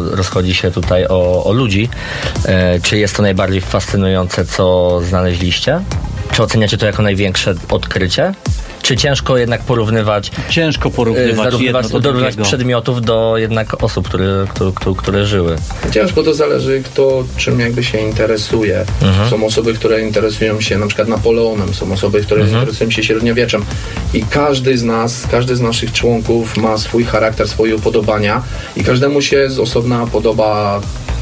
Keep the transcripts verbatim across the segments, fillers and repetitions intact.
rozchodzi się tutaj o, o ludzi. E, czy jest to najbardziej fascynujące, co znaleźliście? Czy oceniacie to jako największe odkrycie? Czy ciężko jednak porównywać Ciężko porównywać, zarównywać dorównywać przedmiotów do jednak osób, które, które, które żyły? Ciężko, to zależy kto czym jakby się interesuje. Mhm. Są osoby, które interesują się na przykład Napoleonem, są osoby, które mhm. interesują się średniowieczem i każdy z nas, każdy z naszych członków ma swój charakter, swoje upodobania i każdemu się z osobna podoba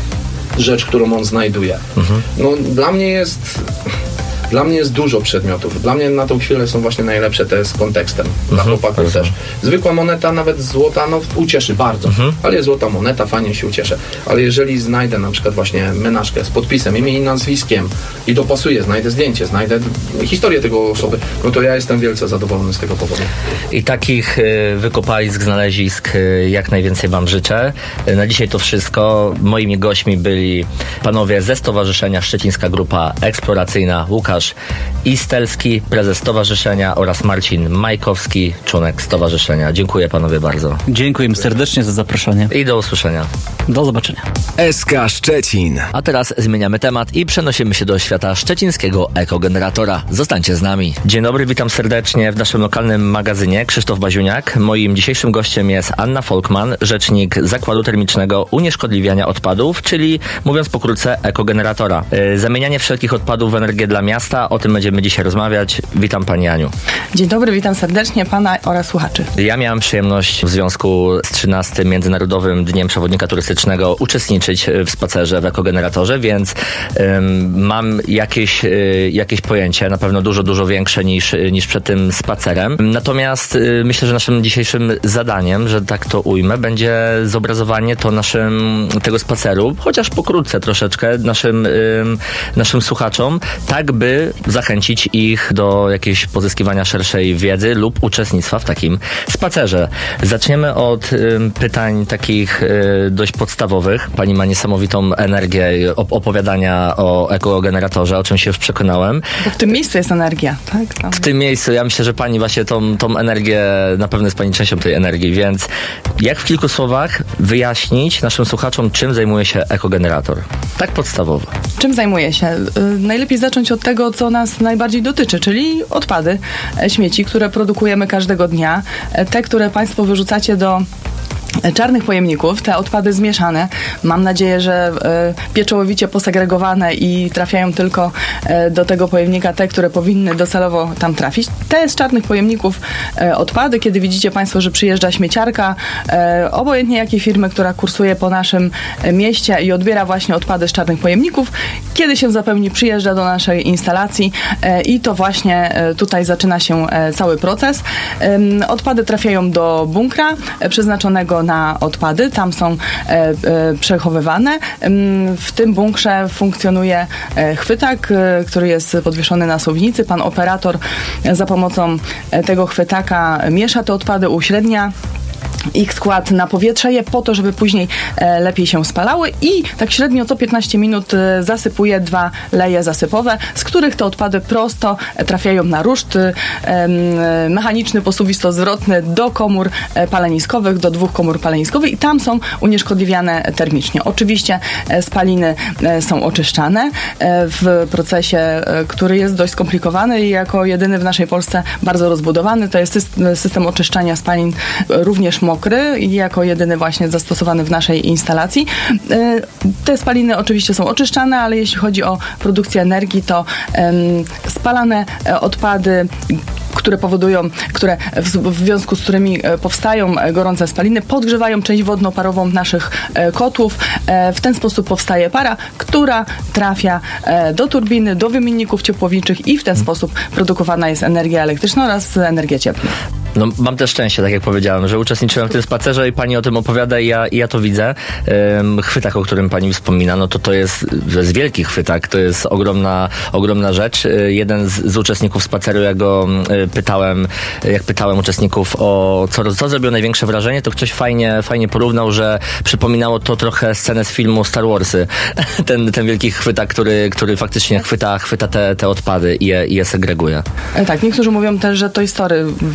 rzecz, którą on znajduje. Mhm. No dla mnie jest... Dla mnie jest dużo przedmiotów. Dla mnie na tą chwilę są właśnie najlepsze te z kontekstem. Dla mhm, chłopaków też. Zwykła moneta, nawet złota, no ucieszy bardzo. Mhm. Ale jest złota moneta, fajnie się ucieszę. Ale jeżeli znajdę na przykład właśnie menażkę z podpisem, imię i nazwiskiem i dopasuję, znajdę zdjęcie, znajdę historię tego osoby, no to ja jestem wielce zadowolony z tego powodu. I takich y, wykopalisk, znalezisk y, jak najwięcej wam życzę. Y, na dzisiaj to wszystko. Moimi gośćmi byli panowie ze Stowarzyszenia Szczecińska Grupa Eksploracyjna, Łukasz Istelski, prezes stowarzyszenia, oraz Marcin Majkowski, członek stowarzyszenia. Dziękuję panowie bardzo. Dziękuję serdecznie za zaproszenie. I do usłyszenia. Do zobaczenia. S K Szczecin. A teraz zmieniamy temat i przenosimy się do świata szczecińskiego ekogeneratora. Zostańcie z nami. Dzień dobry, witam serdecznie w naszym lokalnym magazynie. Krzysztof Baziuniak. Moim dzisiejszym gościem jest Anna Folkman, rzecznik Zakładu Termicznego Unieszkodliwiania Odpadów, czyli mówiąc pokrótce ekogeneratora. Yy, zamienianie wszelkich odpadów w energię dla miasta. O tym będziemy dzisiaj rozmawiać. Witam pani Aniu. Dzień dobry, witam serdecznie pana oraz słuchaczy. Ja miałem przyjemność w związku z trzynastym Międzynarodowym Dniem Przewodnika Turystycznego uczestniczyć w spacerze w ekogeneratorze, więc ym, mam jakieś, y, jakieś pojęcie, na pewno dużo, dużo większe niż, niż przed tym spacerem. Natomiast y, myślę, że naszym dzisiejszym zadaniem, że tak to ujmę, będzie zobrazowanie to naszym, tego spaceru, chociaż pokrótce troszeczkę naszym, y, naszym słuchaczom, tak by zachęcić ich do jakiejś pozyskiwania szerszej wiedzy lub uczestnictwa w takim spacerze. Zaczniemy od y, pytań takich y, dość podstawowych. Pani ma niesamowitą energię op- opowiadania o ekogeneratorze, o czym się już przekonałem. Bo w tym miejscu jest energia, tak? Tam. W tym miejscu, ja myślę, że pani właśnie tą, tą energię, na pewno jest pani częścią tej energii, więc jak w kilku słowach wyjaśnić naszym słuchaczom, czym zajmuje się ekogenerator? Tak podstawowo. Czym zajmuje się? Y, najlepiej zacząć od tego, co nas najbardziej dotyczy, czyli odpady, śmieci, które produkujemy każdego dnia, te, które państwo wyrzucacie do czarnych pojemników, te odpady zmieszane, mam nadzieję, że y, pieczołowicie posegregowane i trafiają tylko y, do tego pojemnika te, które powinny docelowo tam trafić. Te z czarnych pojemników y, odpady, kiedy widzicie państwo, że przyjeżdża śmieciarka, y, obojętnie jakiej firmy, która kursuje po naszym y, mieście i odbiera właśnie odpady z czarnych pojemników, kiedy się zapełni, przyjeżdża do naszej instalacji y, i to właśnie y, tutaj zaczyna się y, cały proces. Y, odpady trafiają do bunkra y, przeznaczonego na odpady. Tam są e, e, przechowywane. E, w tym bunkrze funkcjonuje e, chwytak, e, który jest podwieszony na suwnicy. Pan operator e, za pomocą e, tego chwytaka miesza te odpady, uśrednia ich skład na powietrze je po to, żeby później e, lepiej się spalały i tak średnio co piętnaście minut e, zasypuje dwa leje zasypowe, z których te odpady prosto e, trafiają na ruszt e, e, mechaniczny, posuwisto-zwrotny do komór e, paleniskowych, do dwóch komór paleniskowych i tam są unieszkodliwiane termicznie. Oczywiście e, spaliny e, są oczyszczane e, w procesie, e, który jest dość skomplikowany i jako jedyny w naszej Polsce bardzo rozbudowany. To jest system, system oczyszczania spalin również mokry i jako jedyny właśnie zastosowany w naszej instalacji. Te spaliny oczywiście są oczyszczane, ale jeśli chodzi o produkcję energii, to spalane odpady, które powodują, które w, w związku z którymi powstają gorące spaliny, podgrzewają część wodno-parową naszych kotłów. W ten sposób powstaje para, która trafia do turbiny, do wymienników ciepłowniczych i w ten sposób produkowana jest energia elektryczna oraz energia cieplna. No, mam też szczęście, tak jak powiedziałem, że uczestniczyłem w tym spacerze i pani o tym opowiada i ja, i ja to widzę. Ym, chwytak, o którym pani wspomina, no to to jest, to jest wielki chwytak, to jest ogromna, ogromna rzecz. Yy, jeden z, z uczestników spaceru, jak go yy, pytałem, jak pytałem uczestników o co, co zrobiło największe wrażenie, to ktoś fajnie, fajnie porównał, że przypominało to trochę scenę z filmu Star Warsy. ten, ten wielki chwytak, który, który faktycznie chwyta, chwyta te, te odpady i je, i je segreguje. Tak, niektórzy mówią też, że Toy Story w pewnym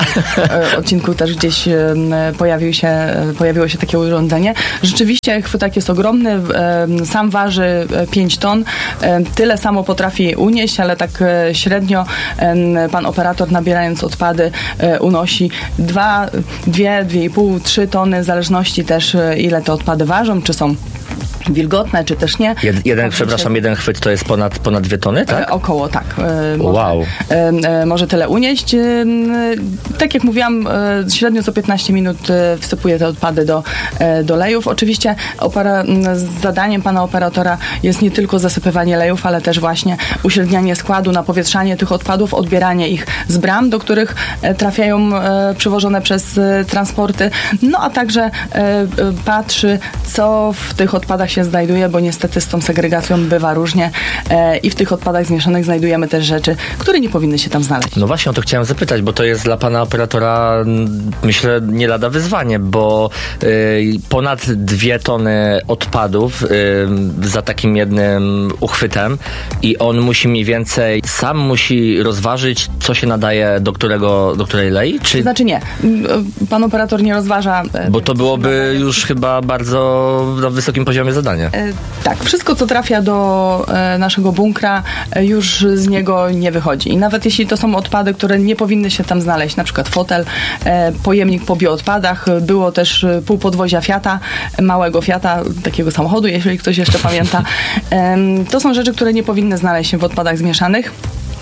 e, odcinku też gdzieś e, pojawił się, e, pojawiło się takie urządzenie. Rzeczywiście chwytak jest ogromny, e, sam waży pięć ton, e, tyle samo potrafi unieść, ale tak e, średnio e, pan operator, nabierając odpady, e, unosi dwa, dwie, dwie i pół, trzy tony, w zależności też e, ile te odpady ważą, czy są wilgotne, czy też nie. Jed, jeden, przepraszam, jeden chwyt to jest ponad, ponad dwie tony, tak? E, około, tak. E, może, wow. E, e, może tyle unieść. E, tak jak mówiłam, e, średnio co piętnaście minut e, wsypuję te odpady do, e, do lejów. Oczywiście opera, zadaniem pana operatora jest nie tylko zasypywanie lejów, ale też właśnie uśrednianie składu, napowietrzanie tych odpadów, odbieranie ich z bram, do których e, trafiają e, przywożone przez e, transporty, no a także e, e, patrzy, co w tych odpadach się znajduje, bo niestety z tą segregacją bywa różnie e, i w tych odpadach zmieszanych znajdujemy też rzeczy, które nie powinny się tam znaleźć. No właśnie o to chciałem zapytać, bo to jest dla pana operatora, myślę, nie lada wyzwanie, bo y, ponad dwie tony odpadów y, za takim jednym uchwytem i on musi mniej więcej, sam musi rozważyć, co się nadaje do którego, do której lei? Czy... Znaczy nie. Pan operator nie rozważa. E, bo to byłoby już chyba bardzo na wysokim poziomie zadanie. E, tak, wszystko co trafia do e, naszego bunkra e, już z niego nie wychodzi. I nawet jeśli to są odpady, które nie powinny się tam znaleźć, na przykład fotel, e, pojemnik po bioodpadach, było też pół podwozia Fiata, małego Fiata, takiego samochodu, jeśli ktoś jeszcze pamięta. E, to są rzeczy, które nie powinny znaleźć się w odpadach zmieszanych.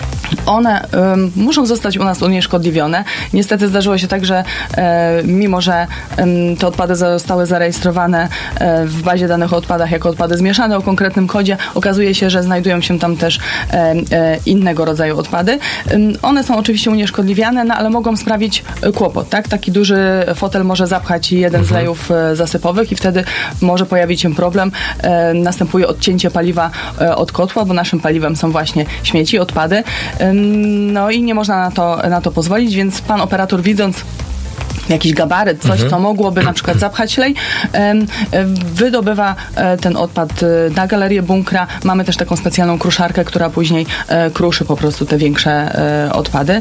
One um, muszą zostać u nas unieszkodliwione. Niestety zdarzyło się tak, że e, mimo, że um, te odpady zostały zarejestrowane e, w bazie danych o odpadach jako odpady zmieszane o konkretnym kodzie, okazuje się, że znajdują się tam też e, e, innego rodzaju odpady. Um, one są oczywiście unieszkodliwiane, no, ale mogą sprawić kłopot. Tak? Taki duży fotel może zapchać jeden z lejów e, zasypowych i wtedy może pojawić się problem. E, następuje odcięcie paliwa e, od kotła, bo naszym paliwem są właśnie śmieci, odpady. No i nie można na to, na to pozwolić, więc pan operator, widząc jakiś gabaryt, coś, mhm. co mogłoby na przykład zapchać lej, wydobywa ten odpad na galerię bunkra. Mamy też taką specjalną kruszarkę, która później kruszy po prostu te większe odpady.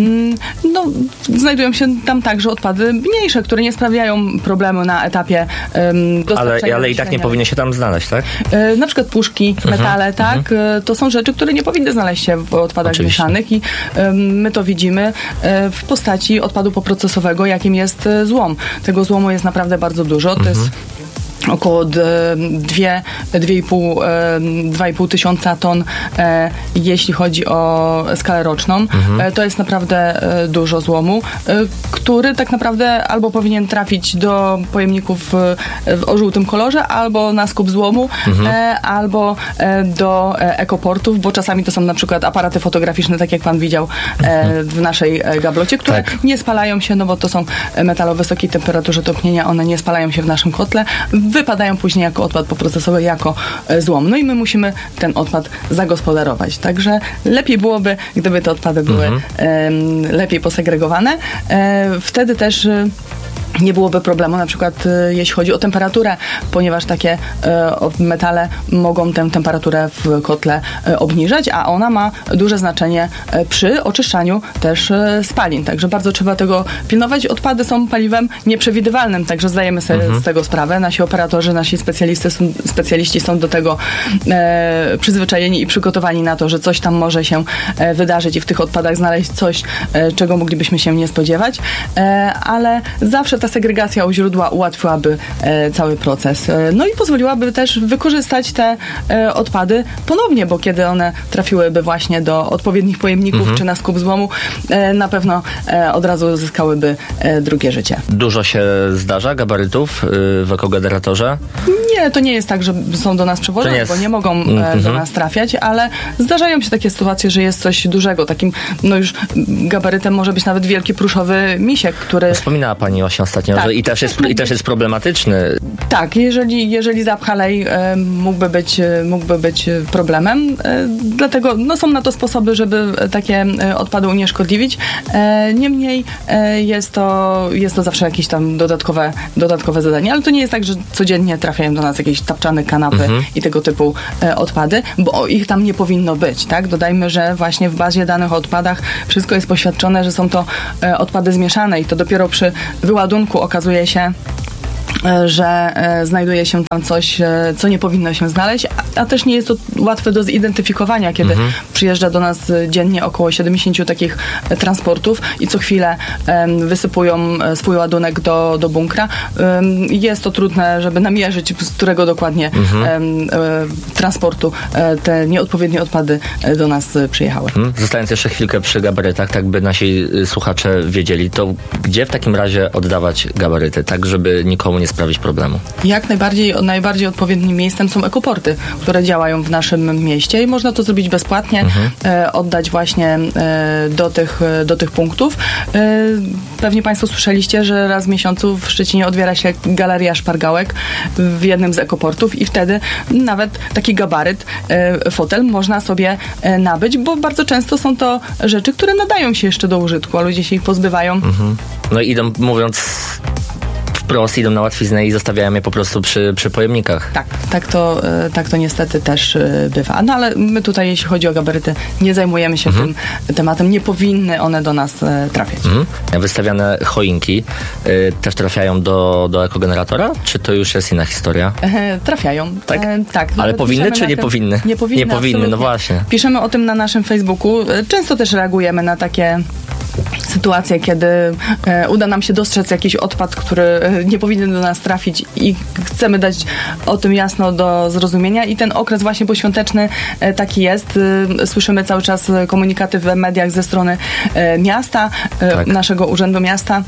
No, znajdują się tam także odpady mniejsze, które nie sprawiają problemu na etapie dostarczenia. Ale, ale i tak nie powinny się tam znaleźć, tak? Na przykład puszki, metale, mhm. tak? Mhm. To są rzeczy, które nie powinny znaleźć się w odpadach Oczywiście. mieszanych i my to widzimy w postaci odpadu poprocesowego, jakim jest złom. Tego złomu jest naprawdę bardzo dużo. To mhm. jest około dwie, dwie i pół, dwa i pół tysiąca ton, e, jeśli chodzi o skalę roczną. Mhm. E, to jest naprawdę e, dużo złomu, e, który tak naprawdę albo powinien trafić do pojemników w, w o żółtym kolorze, albo na skup złomu, mhm. e, albo e, do e, ekoportów, bo czasami to są na przykład aparaty fotograficzne, tak jak pan widział e, w naszej e, gablocie, które tak. nie spalają się, no bo to są metale o wysokiej temperaturze topnienia, one nie spalają się w naszym kotle, wypadają później jako odpad poprocesowy, jako złom. No i my musimy ten odpad zagospodarować. Także lepiej byłoby, gdyby te odpady były mhm. e, lepiej posegregowane. E, wtedy też nie byłoby problemu, na przykład e, jeśli chodzi o temperaturę, ponieważ takie e, metale mogą tę temperaturę w kotle e, obniżać, a ona ma duże znaczenie e, przy oczyszczaniu też e, spalin. Także bardzo trzeba tego pilnować. Odpady są paliwem nieprzewidywalnym, także zdajemy sobie mhm. z tego sprawę. Nasi operatorzy, nasi specjaliści są, specjaliści są do tego e, przyzwyczajeni i przygotowani na to, że coś tam może się e, wydarzyć i w tych odpadach znaleźć coś, e, czego moglibyśmy się nie spodziewać, e, ale zawsze ta segregacja u źródła ułatwiłaby e, cały proces. E, no i pozwoliłaby też wykorzystać te e, odpady ponownie, bo kiedy one trafiłyby właśnie do odpowiednich pojemników mhm. czy na skup złomu, e, na pewno e, od razu uzyskałyby e, drugie życie. Dużo się zdarza gabarytów y, w ekogeneratorze? Nie, to nie jest tak, że są do nas przewożone, nie bo nie mogą e, mhm. do nas trafiać, ale zdarzają się takie sytuacje, że jest coś dużego. Takim, no już gabarytem może być nawet wielki pruszowy misiek, który... Wspominała pani właśnie o ostatnio, Tak. że i też jest, i też jest problematyczny. Tak, jeżeli, jeżeli zapchalej e, mógłby być, e, mógłby być e, problemem, e, dlatego no, są na to sposoby, żeby takie e, odpady unieszkodliwić. E, niemniej e, jest, to, jest to zawsze jakieś tam dodatkowe, dodatkowe zadanie, ale to nie jest tak, że codziennie trafiają do nas jakieś tapczane kanapy Mhm. i tego typu e, odpady, bo ich tam nie powinno być, tak? Dodajmy, że właśnie w bazie danych o odpadach wszystko jest poświadczone, że są to e, odpady zmieszane i to dopiero przy wyładunku okazuje się, że e, znajduje się tam coś, e, co nie powinno się znaleźć, a, a też nie jest to łatwe do zidentyfikowania, kiedy Mhm. przyjeżdża do nas e, dziennie około siedemdziesiąt takich e, transportów i co chwilę e, wysypują e, swój ładunek do, do bunkra. E, jest to trudne, żeby namierzyć, z którego dokładnie Mhm. e, e, transportu e, te nieodpowiednie odpady e, do nas e, przyjechały. Hmm? Zostając jeszcze chwilkę przy gabarytach, tak by nasi y, słuchacze wiedzieli, to gdzie w takim razie oddawać gabaryty, tak żeby nikomu nie sprawić problemu? Jak najbardziej, najbardziej odpowiednim miejscem są ekoporty, które działają w naszym mieście i można to zrobić bezpłatnie, Mhm. e, oddać właśnie e, do, tych, e, do tych punktów. E, pewnie Państwo słyszeliście, że raz w miesiącu w Szczecinie otwiera się Galeria Szpargałek w jednym z ekoportów i wtedy nawet taki gabaryt, e, fotel można sobie e, nabyć, bo bardzo często są to rzeczy, które nadają się jeszcze do użytku, a ludzie się ich pozbywają. Mhm. No i idą, mówiąc wprost, idą na łatwiznę i zostawiają je po prostu przy, przy pojemnikach. Tak, tak to, e, tak to niestety też e, bywa. No ale my tutaj, jeśli chodzi o gabaryty, nie zajmujemy się Mhm. tym tematem. Nie powinny one do nas e, trafiać. Mhm. Wystawiane choinki y, też trafiają do, do ekogeneratora? Czy to już jest inna historia? E, trafiają. Tak? E, tak. Ale Nawet powinny piszemy czy na nie tym- powinny? Nie powinny, Nie powinny, no absolutnie. właśnie. Piszemy o tym na naszym Facebooku. E, Często też reagujemy na takie sytuacje, kiedy e, uda nam się dostrzec jakiś odpad, który e, nie powinien do nas trafić i chcemy dać o tym jasno do zrozumienia i ten okres właśnie poświąteczny e, taki jest. E, słyszymy cały czas komunikaty w mediach ze strony e, miasta, e, Tak. naszego Urzędu Miasta,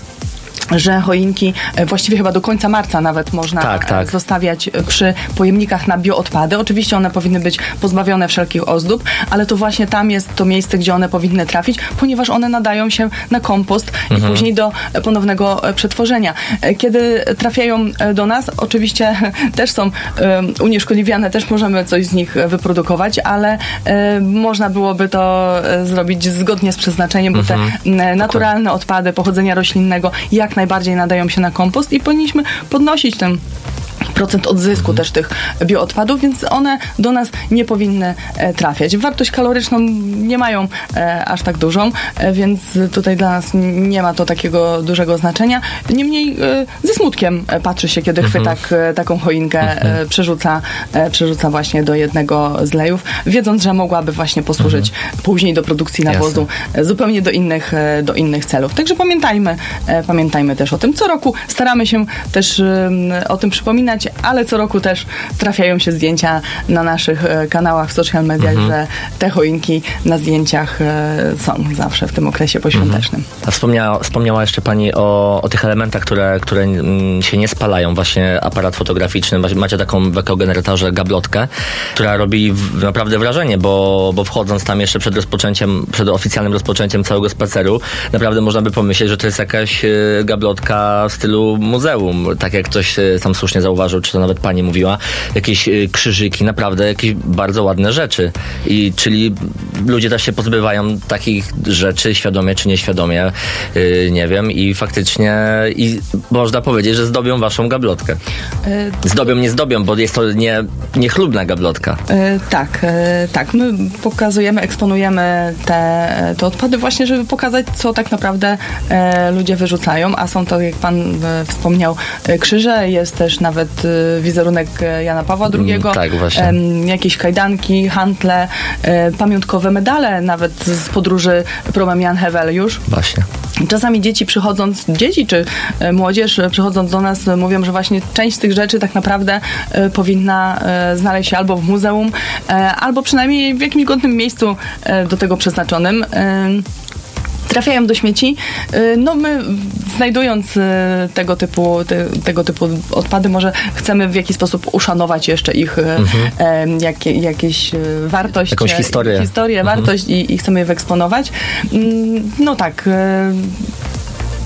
że choinki e, właściwie chyba do końca marca nawet można Tak, tak. e, zostawiać e, przy pojemnikach na bioodpady. Oczywiście one powinny być pozbawione wszelkich ozdób, ale to właśnie tam jest to miejsce, gdzie one powinny trafić, ponieważ one nadają się na kompost Mhm. i później do e, ponownego e, przetworzenia. E, Kiedy trafiają e, do nas, oczywiście też są e, unieszkodliwiane, też możemy coś z nich e, wyprodukować, ale e, można byłoby to e, zrobić zgodnie z przeznaczeniem, bo Mhm. te m, naturalne odpady pochodzenia roślinnego jak najbardziej nadają się na kompost i powinniśmy podnosić ten procent odzysku też tych bioodpadów, więc one do nas nie powinny e, trafiać. Wartość kaloryczną nie mają e, aż tak dużą, e, więc tutaj dla nas nie ma to takiego dużego znaczenia. Niemniej e, ze smutkiem e, patrzy się, kiedy chwytak e, taką choinkę e, przerzuca, e, przerzuca właśnie do jednego z lejów, wiedząc, że mogłaby właśnie posłużyć później do produkcji nawozu e, zupełnie do innych, e, do innych celów. Także pamiętajmy, e, pamiętajmy też o tym. Co roku staramy się też e, o tym przypominać, ale co roku też trafiają się zdjęcia na naszych e, kanałach w social mediach, że te choinki na zdjęciach e, są zawsze w tym okresie poświątecznym. A wspomniała, wspomniała jeszcze Pani o, o tych elementach, które, które mm, się nie spalają. Właśnie aparat fotograficzny. Macie taką w ekogeneratorze gablotkę, która robi w, naprawdę wrażenie, bo, bo wchodząc tam jeszcze przed rozpoczęciem, przed oficjalnym rozpoczęciem całego spaceru, naprawdę można by pomyśleć, że to jest jakaś e, gablotka w stylu muzeum. Tak jak ktoś e, tam słusznie zauważył, czy to nawet Pani mówiła, jakieś e, krzyżyki, naprawdę jakieś bardzo ładne rzeczy. I czyli ludzie też się pozbywają takich rzeczy, świadomie czy nieświadomie, yy, nie wiem, i faktycznie i można powiedzieć, że zdobią waszą gablotkę. E, Zdobią, nie zdobią, bo jest to nie, niechlubna gablotka. E, tak, e, tak. My pokazujemy, eksponujemy te, te odpady właśnie, żeby pokazać, co tak naprawdę e, ludzie wyrzucają, a są to, jak pan e, wspomniał, e, krzyże, jest też nawet e, wizerunek e, Jana Pawła drugiego, Mm, tak, właśnie. em, jakieś kajdanki, hantle, e, pamiątkowe medale, nawet z podróży Promem Jan Heweliusz. Właśnie. Czasami dzieci przychodząc, dzieci czy e, młodzież e, przychodząc do nas e, mówią, że właśnie część z tych rzeczy tak naprawdę e, powinna e, znaleźć się albo w muzeum, e, albo przynajmniej w jakimś godnym miejscu e, do tego przeznaczonym. E, trafiają do śmieci. E, No my znajdując e, tego typu, te, tego typu odpady, może chcemy w jakiś sposób uszanować jeszcze ich e, e, jakie, jakieś e, wartość. Jakąś e, historię. Historię, Mhm. wartość i, i chcemy je wyeksponować. Mm, No tak. e,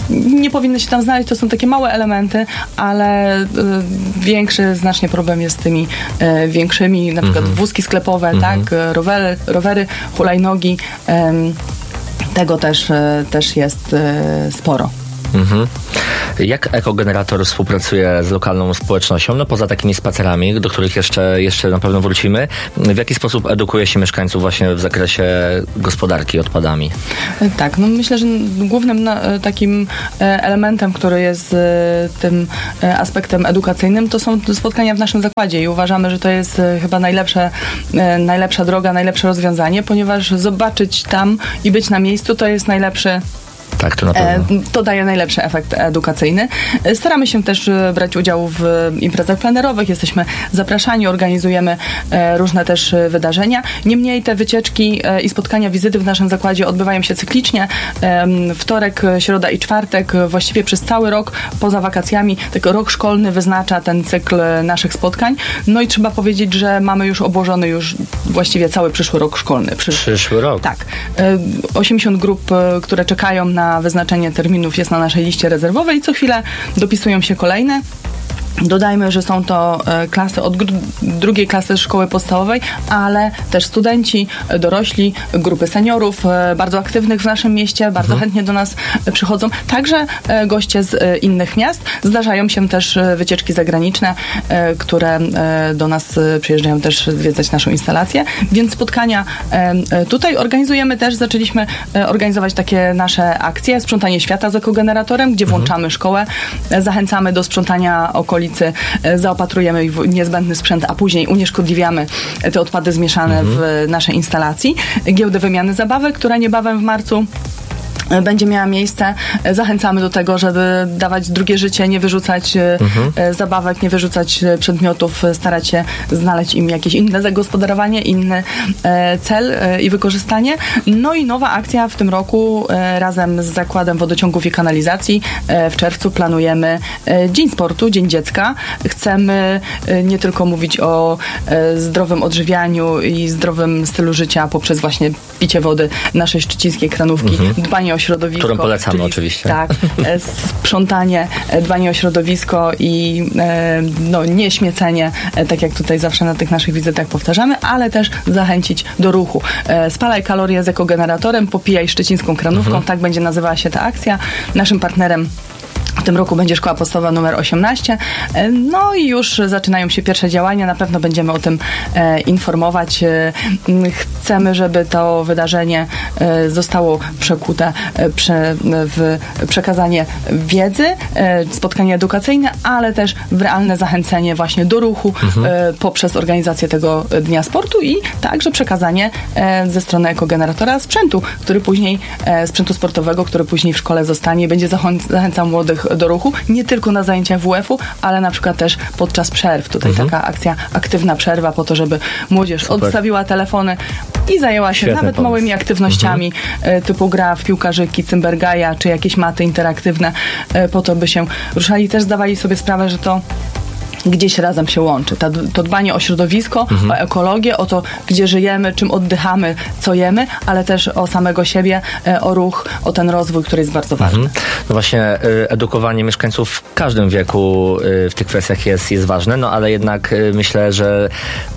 nie powinny się tam znaleźć. To są takie małe elementy, ale y, większy znacznie problem jest z tymi y, większymi, na przykład mm-hmm. wózki sklepowe, mm-hmm. tak, rowery, rowery, hulajnogi. Y, tego też, y, też jest y, sporo. Mhm. Jak ekogenerator współpracuje z lokalną społecznością? No poza takimi spacerami, do których jeszcze, jeszcze na pewno wrócimy. W jaki sposób edukuje się mieszkańców właśnie w zakresie gospodarki odpadami? Tak, no myślę, że głównym takim elementem, który jest tym aspektem edukacyjnym, to są spotkania w naszym zakładzie i uważamy, że to jest chyba najlepsze, najlepsza droga, najlepsze rozwiązanie, ponieważ zobaczyć tam i być na miejscu to jest najlepszy Tak, to na pewno. To daje najlepszy efekt edukacyjny. Staramy się też brać udział w imprezach plenerowych, jesteśmy zapraszani, organizujemy różne też wydarzenia. Niemniej te wycieczki i spotkania, wizyty w naszym zakładzie odbywają się cyklicznie. Wtorek, środa i czwartek, właściwie przez cały rok, poza wakacjami, tak rok szkolny wyznacza ten cykl naszych spotkań. No i trzeba powiedzieć, że mamy już obłożony już właściwie cały przyszły rok szkolny. Przysz... Przyszły rok? Tak. osiemdziesiąt grup, które czekają na wyznaczenie terminów jest na naszej liście rezerwowej i co chwilę dopisują się kolejne. Dodajmy, że są to klasy od gr- drugiej klasy szkoły podstawowej, ale też studenci, dorośli, grupy seniorów, bardzo aktywnych w naszym mieście, bardzo mhm. chętnie do nas przychodzą. Także goście z innych miast. Zdarzają się też wycieczki zagraniczne, które do nas przyjeżdżają też zwiedzać naszą instalację, więc spotkania tutaj organizujemy też, zaczęliśmy organizować takie nasze akcje, sprzątanie świata z ekogeneratorem, gdzie mhm. włączamy szkołę, zachęcamy do sprzątania okolicy, zaopatrujemy ich w niezbędny sprzęt, a później unieszkodliwiamy te odpady zmieszane mhm. w naszej instalacji. Giełdę wymiany zabawek, która niebawem w marcu będzie miała miejsce. Zachęcamy do tego, żeby dawać drugie życie, nie wyrzucać mhm. zabawek, nie wyrzucać przedmiotów, starać się znaleźć im jakieś inne zagospodarowanie, inny cel i wykorzystanie. No i nowa akcja w tym roku razem z Zakładem Wodociągów i Kanalizacji. W czerwcu planujemy Dzień Sportu, Dzień Dziecka. Chcemy nie tylko mówić o zdrowym odżywianiu i zdrowym stylu życia poprzez właśnie picie wody naszej szczecińskiej kranówki, mhm. dbanie o środowisko. Którą polecamy czyli, oczywiście. Tak, sprzątanie, dbanie o środowisko i no, nie śmiecenie, tak jak tutaj zawsze na tych naszych wizytach powtarzamy, ale też zachęcić do ruchu. Spalaj kalorie z ekogeneratorem, popijaj szczecińską kranówką, mhm. tak będzie nazywała się ta akcja. Naszym partnerem w tym roku będzie Szkoła Podstawowa numer osiemnaście. No i już zaczynają się pierwsze działania. Na pewno będziemy o tym e, informować. E, chcemy, żeby to wydarzenie e, zostało przekute e, prze, w przekazanie wiedzy, e, spotkanie edukacyjne, ale też w realne zachęcenie właśnie do ruchu mhm. e, poprzez organizację tego Dnia Sportu i także przekazanie e, ze strony ekogeneratora sprzętu, który później, e, sprzętu sportowego, który później w szkole zostanie i będzie zachęcał młodych do ruchu, nie tylko na zajęciach W W-u, ale na przykład też podczas przerw. Tutaj mhm. taka akcja, aktywna przerwa po to, żeby młodzież Super. odstawiła telefony i zajęła się Świetny nawet pomysł. małymi aktywnościami mhm. typu gra w piłkarzyki, cymbergaja, czy jakieś maty interaktywne po to, by się ruszali. Też zdawali sobie sprawę, że to gdzieś razem się łączy. To, to dbanie o środowisko, mhm. o ekologię, o to, gdzie żyjemy, czym oddychamy, co jemy, ale też o samego siebie, o ruch, o ten rozwój, który jest bardzo ważny. Mhm. No właśnie edukowanie mieszkańców w każdym wieku w tych kwestiach jest, jest ważne, no ale jednak myślę, że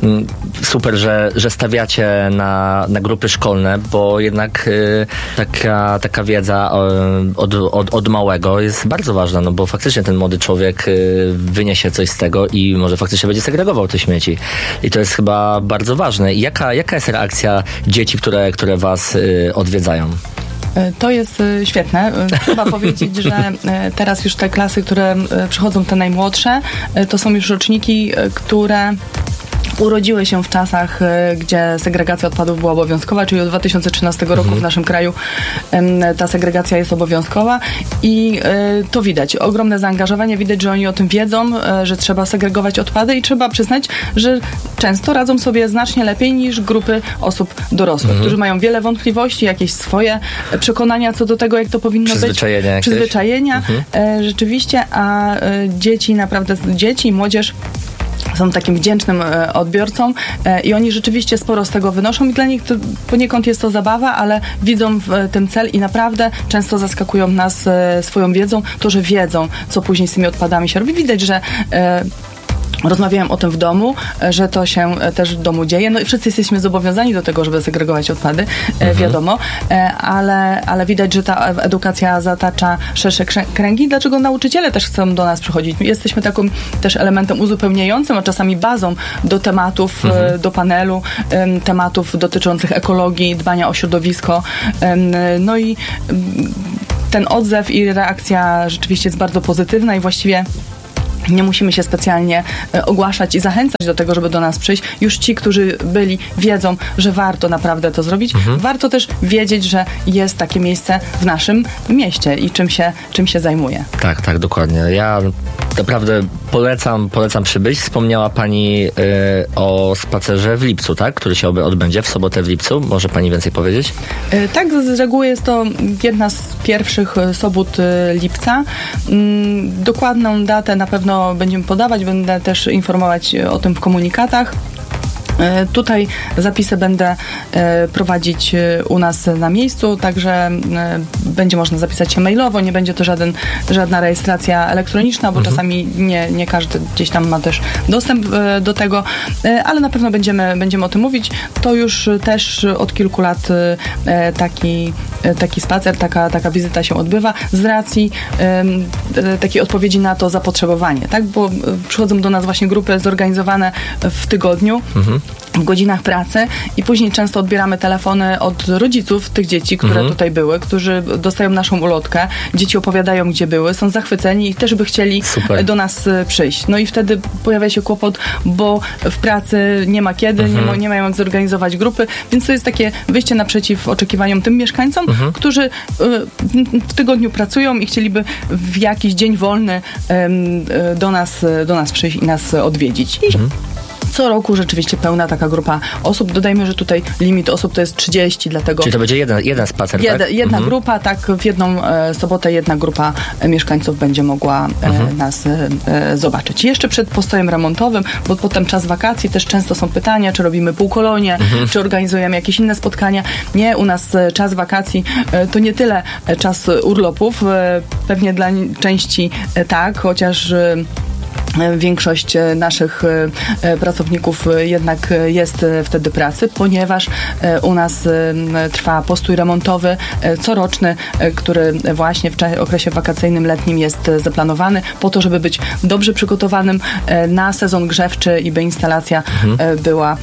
super, że, że stawiacie na, na grupy szkolne, bo jednak taka, taka wiedza od, od, od małego jest bardzo ważna, no bo faktycznie ten młody człowiek wyniesie coś z tego i może faktycznie będzie segregował te śmieci. I to jest chyba bardzo ważne. I jaka, jaka jest reakcja dzieci, które, które was y, odwiedzają? To jest świetne. Trzeba powiedzieć, że teraz już te klasy, które przychodzą, te najmłodsze, to są już roczniki, które urodziły się w czasach, gdzie segregacja odpadów była obowiązkowa, czyli od dwa tysiące trzynastego roku mhm. w naszym kraju ta segregacja jest obowiązkowa i to widać. Ogromne zaangażowanie, widać, że oni o tym wiedzą, że trzeba segregować odpady i trzeba przyznać, że często radzą sobie znacznie lepiej niż grupy osób dorosłych, mhm. którzy mają wiele wątpliwości, jakieś swoje przekonania co do tego, jak to powinno Przyzwyczajenia być. Przyzwyczajenia. Mhm. Rzeczywiście, a dzieci, naprawdę dzieci i młodzież są takim wdzięcznym e, odbiorcą e, i oni rzeczywiście sporo z tego wynoszą i dla nich to, poniekąd jest to zabawa, ale widzą w e, tym cel i naprawdę często zaskakują nas e, swoją wiedzą, to, że wiedzą, co później z tymi odpadami się robi. Widać, że e, rozmawiałam o tym w domu, że to się też w domu dzieje. No i wszyscy jesteśmy zobowiązani do tego, żeby segregować odpady, mhm. wiadomo, ale, ale widać, że ta edukacja zatacza szersze kręgi. Dlaczego nauczyciele też chcą do nas przychodzić? Jesteśmy takim też elementem uzupełniającym, a czasami bazą do tematów, mhm. do panelu, tematów dotyczących ekologii, dbania o środowisko. No i ten odzew i reakcja rzeczywiście jest bardzo pozytywna i właściwie nie musimy się specjalnie e, ogłaszać i zachęcać do tego, żeby do nas przyjść. Już ci, którzy byli, wiedzą, że warto naprawdę to zrobić. Mhm. Warto też wiedzieć, że jest takie miejsce w naszym mieście i czym się, czym się zajmuje. Tak, tak, dokładnie. Ja naprawdę polecam, polecam przybyć. Wspomniała Pani y, o spacerze w lipcu, tak? Który się odbędzie w sobotę w lipcu. Może Pani więcej powiedzieć? Y, tak, z reguły jest to jedna z pierwszych sobót y, lipca. Y, dokładną datę na pewno będziemy podawać, będę też informować o tym w komunikatach. Tutaj zapisy będę prowadzić u nas na miejscu, także będzie można zapisać się mailowo, nie będzie to żaden, żadna rejestracja elektroniczna, bo mhm. czasami nie, nie każdy gdzieś tam ma też dostęp do tego, ale na pewno będziemy, będziemy o tym mówić. To już też od kilku lat taki, taki spacer, taka, taka wizyta się odbywa z racji takiej odpowiedzi na to zapotrzebowanie, tak? Bo przychodzą do nas właśnie grupy zorganizowane w tygodniu, mhm. w godzinach pracy i później często odbieramy telefony od rodziców tych dzieci, które mhm. tutaj były, którzy dostają naszą ulotkę, dzieci opowiadają, gdzie były, są zachwyceni i też by chcieli Super. do nas przyjść. No i wtedy pojawia się kłopot, bo w pracy nie ma kiedy, mhm. nie, ma, nie mają jak zorganizować grupy, więc to jest takie wyjście naprzeciw oczekiwaniom tym mieszkańcom, mhm. którzy w tygodniu pracują i chcieliby w jakiś dzień wolny do nas, do nas przyjść i nas odwiedzić. I mhm. co roku rzeczywiście pełna taka grupa osób. Dodajmy, że tutaj limit osób to jest trzydzieści, dlatego... Czyli to będzie jeden, jeden spacer, jed, tak? Jedna mhm. grupa, tak, w jedną e, sobotę jedna grupa e, mieszkańców będzie mogła e, mhm. nas e, zobaczyć. Jeszcze przed postojem remontowym, bo potem czas wakacji, też często są pytania, czy robimy półkolonie, mhm. czy organizujemy jakieś inne spotkania. Nie, u nas e, czas wakacji e, to nie tyle e, czas urlopów, e, pewnie dla części e, tak, chociaż e, większość naszych pracowników jednak jest wtedy pracy, ponieważ u nas trwa postój remontowy coroczny, który właśnie w okresie wakacyjnym letnim jest zaplanowany po to, żeby być dobrze przygotowanym na sezon grzewczy i by instalacja mhm. była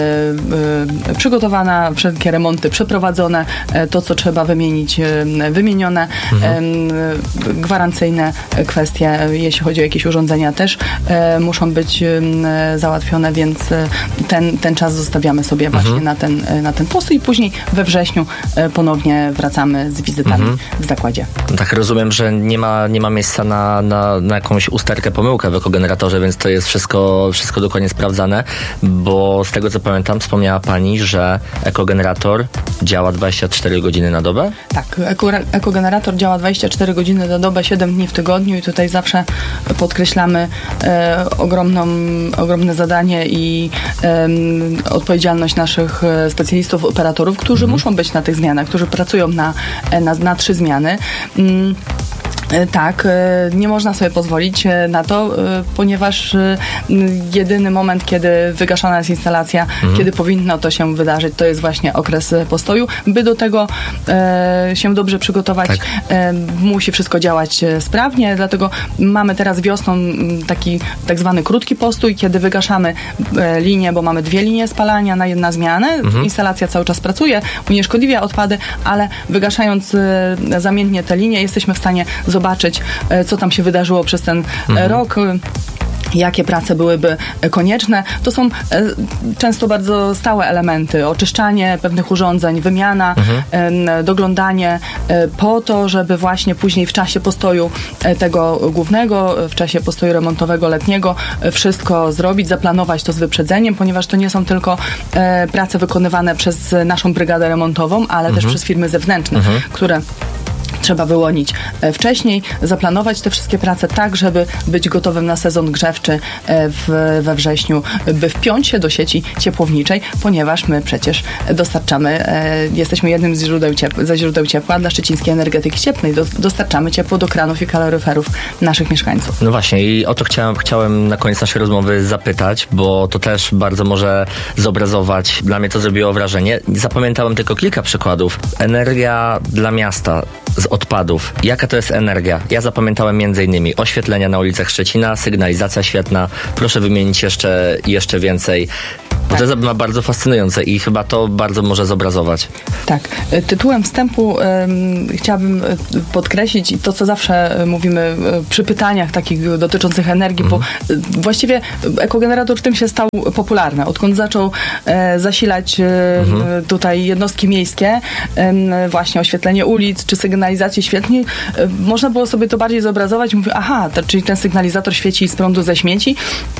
przygotowana, wszelkie remonty przeprowadzone, to co trzeba wymienić, wymienione, mhm. gwarancyjne kwestie, jeśli chodzi o jakieś urządzenia też e, muszą być e, załatwione, więc e, ten, ten czas zostawiamy sobie mhm. właśnie na ten, e, na ten post i później we wrześniu e, ponownie wracamy z wizytami mhm. w zakładzie. Tak, rozumiem, że nie ma, nie ma miejsca na, na, na jakąś usterkę, pomyłkę w ekogeneratorze, więc to jest wszystko, wszystko dokładnie sprawdzane, bo z tego co pamiętam, wspomniała Pani, że ekogenerator działa dwadzieścia cztery godziny na dobę? Tak, eko, ekogenerator działa dwadzieścia cztery godziny na dobę, siedem dni w tygodniu i tutaj zawsze podkreślamy e, ogromną, ogromne zadanie i e, odpowiedzialność naszych specjalistów, operatorów, którzy mhm. muszą być na tych zmianach, którzy pracują na, na, na trzy zmiany. Mm. Tak, nie można sobie pozwolić na to, ponieważ jedyny moment, kiedy wygaszana jest instalacja, mhm. kiedy powinno to się wydarzyć, to jest właśnie okres postoju. By do tego e, się dobrze przygotować, tak. e, musi wszystko działać sprawnie, dlatego mamy teraz wiosną taki tak zwany krótki postój, kiedy wygaszamy e, linię, bo mamy dwie linie spalania na jedna zmianę. Mhm. Instalacja cały czas pracuje, unieszkodliwia odpady, ale wygaszając e, zamiennie te linie, jesteśmy w stanie zobaczyć, zobaczyć, co tam się wydarzyło przez ten mhm. rok, jakie prace byłyby konieczne. To są e, często bardzo stałe elementy. Oczyszczanie pewnych urządzeń, wymiana, mhm. e, doglądanie e, po to, żeby właśnie później w czasie postoju e, tego głównego, w czasie postoju remontowego letniego e, wszystko zrobić, zaplanować to z wyprzedzeniem, ponieważ to nie są tylko e, prace wykonywane przez naszą brygadę remontową, ale mhm. też przez firmy zewnętrzne, mhm. które trzeba wyłonić wcześniej, zaplanować te wszystkie prace tak, żeby być gotowym na sezon grzewczy w, we wrześniu, by wpiąć się do sieci ciepłowniczej, ponieważ my przecież dostarczamy, jesteśmy jednym z źródeł ciepła, ze źródeł ciepła dla szczecińskiej energetyki cieplnej. Dostarczamy ciepło do kranów i kaloryferów naszych mieszkańców. No właśnie i o to chciałem, chciałem na koniec naszej rozmowy zapytać, bo to też bardzo może zobrazować. Dla mnie to zrobiło wrażenie. Zapamiętałem tylko kilka przykładów. Energia dla miasta z odpadów. Jaka to jest energia? Ja zapamiętałem między innymi oświetlenia na ulicach Szczecina, sygnalizacja świetna. Proszę wymienić jeszcze, jeszcze więcej. Bo to jest bardzo fascynujące i chyba to bardzo może zobrazować. Tak. Tytułem wstępu um, chciałabym podkreślić to, co zawsze mówimy przy pytaniach takich dotyczących energii, mhm. bo właściwie ekogenerator tym się stał popularny. Odkąd zaczął e, zasilać e, mhm. tutaj jednostki miejskie, e, właśnie oświetlenie ulic czy sygnalizację świetnie, e, można było sobie to bardziej zobrazować. Mówię, aha, to, czyli ten sygnalizator świeci z prądu ze śmieci.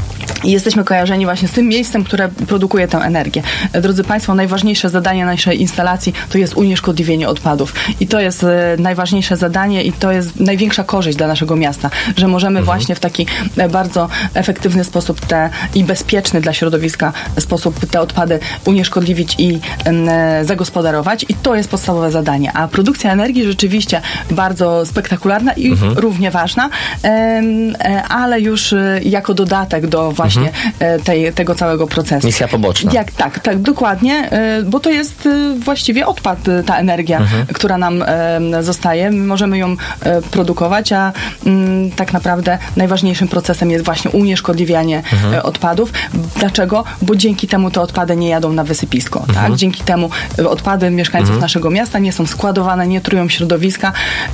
I jesteśmy kojarzeni właśnie z tym miejscem, które produkuje tę energię. Drodzy Państwo, najważniejsze zadanie naszej instalacji to jest unieszkodliwienie odpadów. I to jest e, najważniejsze zadanie i to jest największa korzyść dla naszego miasta, że możemy mhm. właśnie w taki e, bardzo efektywny sposób te, i bezpieczny dla środowiska sposób te odpady unieszkodliwić i e, zagospodarować. I to jest podstawowe zadanie. A produkcja energii rzeczywiście bardzo spektakularna i mhm. równie ważna, e, e, ale już e, jako dodatek do właśnie mhm. tej, tego całego procesu. Misja poboczna. Jak, tak, tak, dokładnie, bo to jest właściwie odpad, ta energia, mhm. która nam zostaje. My możemy ją produkować, a m, tak naprawdę najważniejszym procesem jest właśnie unieszkodliwianie mhm. odpadów. Dlaczego? Bo dzięki temu te odpady nie jadą na wysypisko. Mhm. Tak? Dzięki temu odpady mieszkańców mhm. naszego miasta nie są składowane, nie trują środowiska.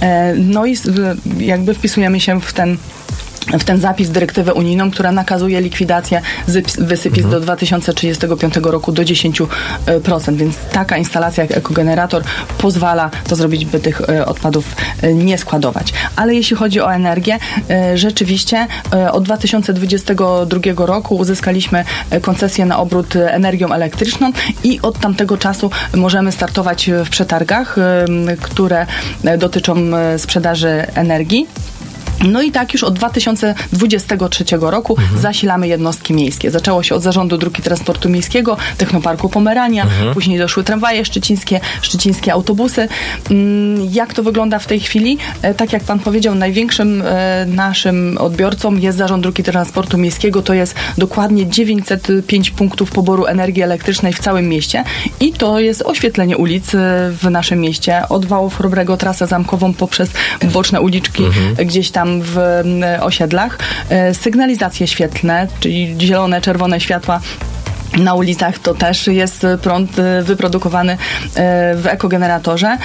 No i jakby wpisujemy się w ten w ten zapis dyrektywę unijną, która nakazuje likwidację wysypisk mhm. do dwa tysiące trzydziestego piątego roku do dziesięć procent, więc taka instalacja jak ekogenerator pozwala to zrobić, by tych odpadów nie składować. Ale jeśli chodzi o energię, rzeczywiście od dwa tysiące dwudziestego drugiego roku uzyskaliśmy koncesję na obrót energią elektryczną i od tamtego czasu możemy startować w przetargach, które dotyczą sprzedaży energii. No i tak już od dwa tysiące dwudziestego trzeciego roku mhm. zasilamy jednostki miejskie. Zaczęło się od Zarządu Dróg i Transportu Miejskiego, Technoparku Pomerania, mhm. później doszły tramwaje szczecińskie, szczecińskie autobusy. Jak to wygląda w tej chwili? Tak jak Pan powiedział, największym naszym odbiorcą jest Zarząd Dróg i Transportu Miejskiego. To jest dokładnie dziewięćset pięć punktów poboru energii elektrycznej w całym mieście i to jest oświetlenie ulic w naszym mieście. Od Wałów Chrobrego, trasę zamkową poprzez boczne uliczki mhm. gdzieś tam w osiedlach, sygnalizacje świetlne, czyli zielone, czerwone światła na ulicach, to też jest prąd wyprodukowany w ekogeneratorze.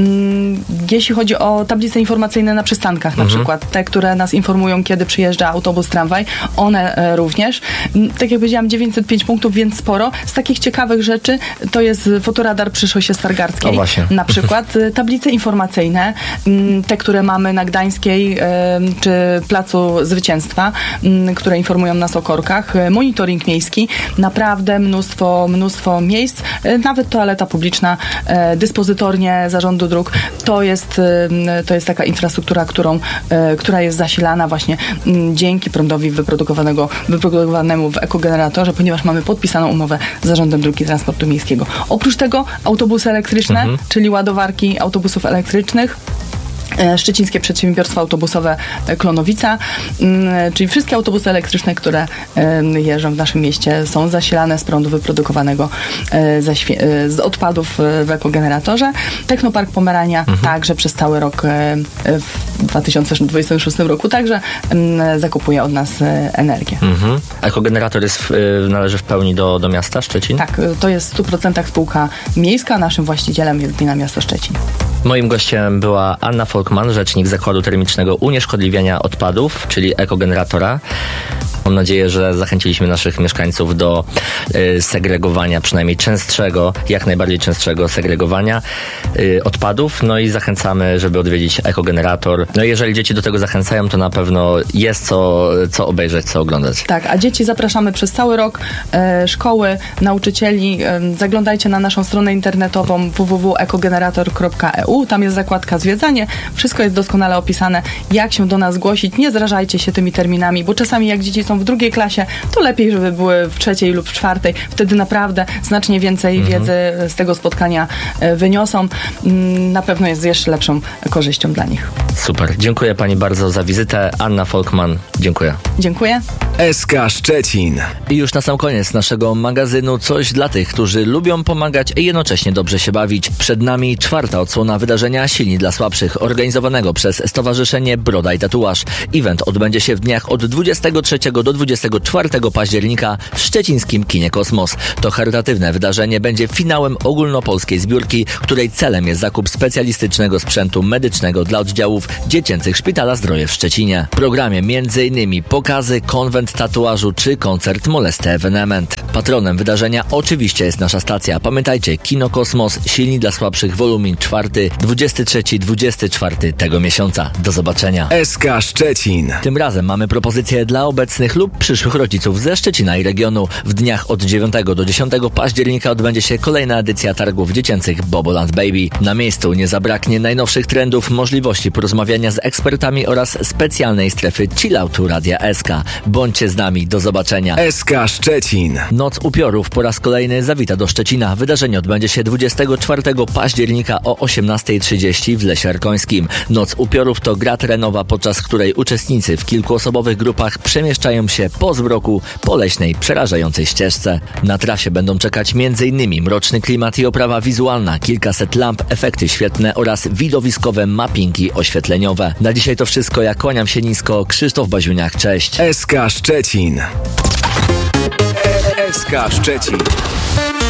Jeśli chodzi o tablice informacyjne na przystankach, mhm. na przykład te, które nas informują, kiedy przyjeżdża autobus, tramwaj, one również. Tak jak powiedziałam, dziewięćset pięć punktów, więc sporo. Z takich ciekawych rzeczy to jest fotoradar przy szosie Stargardzkiej. O, właśnie. Na przykład tablice informacyjne, te, które mamy na Gdańskiej czy Placu Zwycięstwa, które informują nas o korkach. Monitoring miejski. Naprawdę mnóstwo, mnóstwo miejsc, nawet toaleta publiczna, dyspozytornie Zarządu Dróg. To jest, to jest taka infrastruktura, którą, która jest zasilana właśnie dzięki prądowi wyprodukowanego, wyprodukowanemu w ekogeneratorze, ponieważ mamy podpisaną umowę z Zarządem Dróg i Transportu Miejskiego. Oprócz tego autobusy elektryczne, mhm. czyli ładowarki autobusów elektrycznych, Szczecińskie Przedsiębiorstwo Autobusowe Klonowica, czyli wszystkie autobusy elektryczne, które jeżdżą w naszym mieście, są zasilane z prądu wyprodukowanego ze świe- z odpadów w ekogeneratorze. Technopark Pomerania mhm. także przez cały rok w dwa tysiące dwudziestym szóstym roku także zakupuje od nas energię. Mhm. Ekogenerator jest, należy w pełni do, do miasta Szczecin? Tak, to jest w stu procentach spółka miejska, naszym właścicielem jest Gmina Miasto Szczecin. Moim gościem była Anna Folkman, rzecznik Zakładu Termicznego Unieszkodliwiania Odpadów, czyli ekogeneratora. Mam nadzieję, że zachęciliśmy naszych mieszkańców do y, segregowania, przynajmniej częstszego, jak najbardziej częstszego segregowania y, odpadów. No i zachęcamy, żeby odwiedzić ekogenerator. No i jeżeli dzieci do tego zachęcają, to na pewno jest co, co obejrzeć, co oglądać. Tak, a dzieci zapraszamy przez cały rok, e, szkoły, nauczycieli. E, zaglądajcie na naszą stronę internetową w w w kropka ekogenerator kropka e u. Tam jest zakładka zwiedzanie. Wszystko jest doskonale opisane, jak się do nas zgłosić. Nie zrażajcie się tymi terminami, bo czasami jak dzieci są w drugiej klasie, to lepiej, żeby były w trzeciej lub w czwartej. Wtedy naprawdę znacznie więcej mhm. wiedzy z tego spotkania e, wyniosą. Mm, na pewno jest jeszcze lepszą korzyścią dla nich. Super. Dziękuję pani bardzo za wizytę. Anna Folkman, dziękuję. Dziękuję. S K Szczecin. I już na sam koniec naszego magazynu coś dla tych, którzy lubią pomagać i jednocześnie dobrze się bawić. Przed nami czwarta odsłona wydarzenia Silni dla Słabszych, organizowanego przez Stowarzyszenie Broda i Tatuaż. Event odbędzie się w dniach od dwudziestego trzeciego do dwudziestego czwartego października w szczecińskim kinie Kosmos. To charytatywne wydarzenie będzie finałem ogólnopolskiej zbiórki, której celem jest zakup specjalistycznego sprzętu medycznego dla oddziałów dziecięcych Szpitala Zdroje w Szczecinie. W programie między innymi pokazy, konwent tatuażu czy koncert Molesty Evenement. Patronem wydarzenia oczywiście jest nasza stacja. Pamiętajcie, Kino Kosmos, Silni dla Słabszych, wolumin czwarty, dwudziesty trzeci dwudziesty czwarty tego miesiąca. Do zobaczenia. S K Szczecin. Tym razem mamy propozycje dla obecnych lub przyszłych rodziców ze Szczecina i regionu. W dniach od dziewiątego do dziesiątego października odbędzie się kolejna edycja targów dziecięcych Boboland Baby. Na miejscu nie zabraknie najnowszych trendów, możliwości porozmawiania z ekspertami oraz specjalnej strefy chilloutu Radia S K. Bądźcie z nami, do zobaczenia. S K Szczecin. Noc Upiorów po raz kolejny zawita do Szczecina. Wydarzenie odbędzie się dwudziestego czwartego października o osiemnastej trzydzieści w Lesie Arkońskim. Noc Upiorów to gra terenowa, podczas której uczestnicy w kilkuosobowych grupach przemieszczają się po zmroku po leśnej, przerażającej ścieżce. Na trasie będą czekać m.in. mroczny klimat i oprawa wizualna, kilkaset lamp, efekty świetne oraz widowiskowe mappingi oświetleniowe. Na dzisiaj to wszystko. Ja kłaniam się nisko. Krzysztof Baziuniak, cześć. S K Szczecin. S K Szczecin.